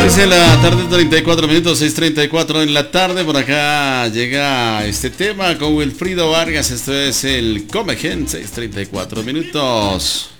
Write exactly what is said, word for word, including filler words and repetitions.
seis de la tarde, treinta y cuatro minutos, seis treinta y cuatro en la tarde. Por acá llega este tema con Wilfrido Vargas. Esto es el Come Gen, seis treinta y cuatro minutos.